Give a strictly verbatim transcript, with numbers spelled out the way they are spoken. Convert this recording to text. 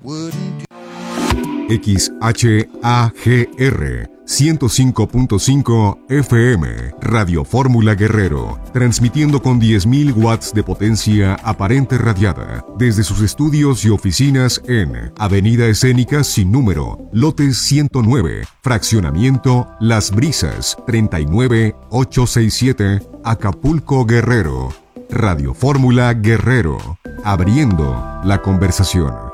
X H A G R ciento cinco punto cinco F M, Radio Fórmula Guerrero, transmitiendo con diez mil watts de potencia aparente radiada, desde sus estudios y oficinas en Avenida Escénica sin número, lote ciento nueve, fraccionamiento Las Brisas, treinta y nueve mil ochocientos sesenta y siete, Acapulco, Guerrero. Radio Fórmula Guerrero, abriendo la conversación.